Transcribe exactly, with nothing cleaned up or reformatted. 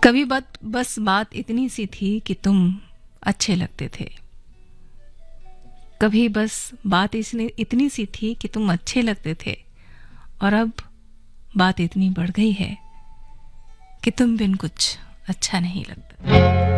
कभी बात बस बात इतनी सी थी कि तुम अच्छे लगते थे। कभी बस बात इसने इतनी सी थी कि तुम अच्छे लगते थे, और अब बात इतनी बढ़ गई है कि तुम बिन कुछ अच्छा नहीं लगता।